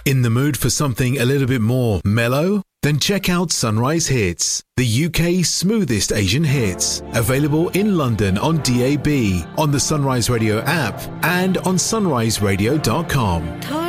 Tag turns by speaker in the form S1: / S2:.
S1: In the mood for something a little bit more mellow? Then check out Sunrise Hits, the UK's smoothest Asian hits. Available in London on DAB, on the Sunrise Radio app, and on sunriseradio.com.